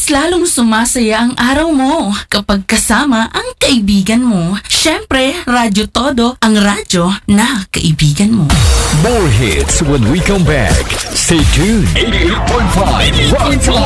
Mas lalong sumasaya ang araw mo kapag kasama ang kaibigan mo. Syempre, Radyo Todo, ang radyo na kaibigan mo. More hits when we come back. Stay tuned. 88.5 Rock